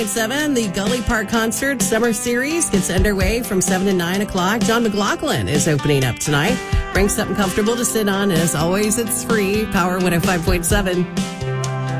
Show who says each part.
Speaker 1: 7, the Gully Park Concert Summer Series gets underway from 7 to 9 o'clock. John McLaughlin is opening up tonight. Bring something comfortable to sit on. As always, it's free. Power 105.7.